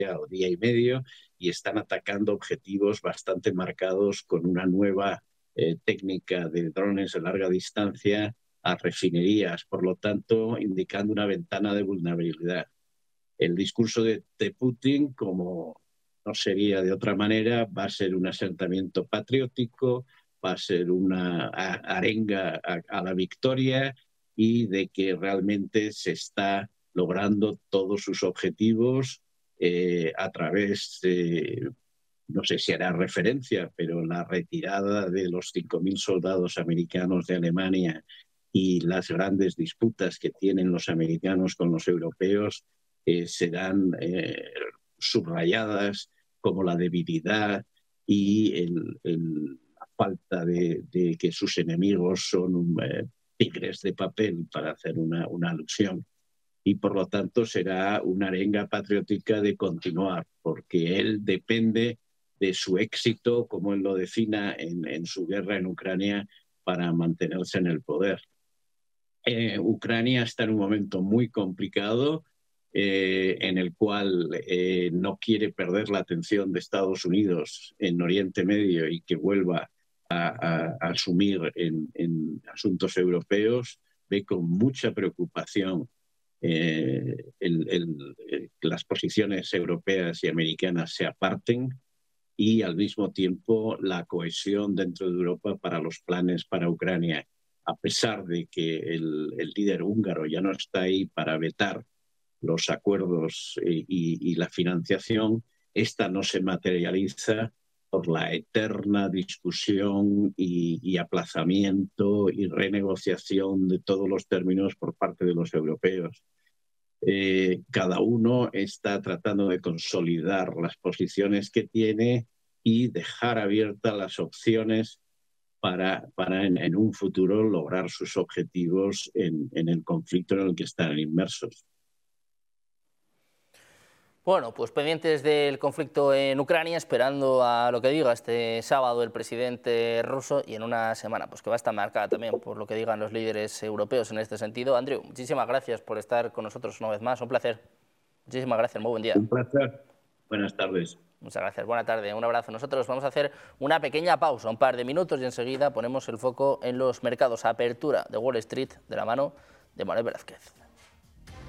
o día y medio, y están atacando objetivos bastante marcados con una nueva técnica de drones de larga distancia a refinerías, por lo tanto, indicando una ventana de vulnerabilidad. El discurso de Putin, como no sería de otra manera, va a ser un asentamiento patriótico, va a ser una arenga a la victoria y de que realmente se está logrando todos sus objetivos a través de, no sé si hará referencia, pero la retirada de los 5.000 soldados americanos de Alemania y las grandes disputas que tienen los americanos con los europeos serán subrayadas como la debilidad y la falta de que sus enemigos son tigres de papel, para hacer una alusión. Y por lo tanto será una arenga patriótica de continuar, porque él depende de su éxito, como él lo defina en su guerra en Ucrania, para mantenerse en el poder. Ucrania está en un momento muy complicado en el cual no quiere perder la atención de Estados Unidos en Oriente Medio y que vuelva a asumir en asuntos europeos. Ve con mucha preocupación las posiciones europeas y americanas se aparten, y al mismo tiempo la cohesión dentro de Europa para los planes para Ucrania. A pesar de que el líder húngaro ya no está ahí para vetar los acuerdos y la financiación, esta no se materializa por la eterna discusión y aplazamiento y renegociación de todos los términos por parte de los europeos. Cada uno está tratando de consolidar las posiciones que tiene y dejar abiertas las opciones para en un futuro lograr sus objetivos en el conflicto en el que están inmersos. Bueno, pues pendientes del conflicto en Ucrania, esperando a lo que diga este sábado el presidente ruso, y en una semana pues que va a estar marcada también por lo que digan los líderes europeos en este sentido. Andrew, muchísimas gracias por estar con nosotros una vez más, un placer. Muchísimas gracias, muy buen día. Un placer. Buenas tardes. Muchas gracias, buena tarde, un abrazo. Nosotros vamos a hacer una pequeña pausa, un par de minutos, y enseguida ponemos el foco en los mercados. Apertura de Wall Street de la mano de Manuel Velázquez.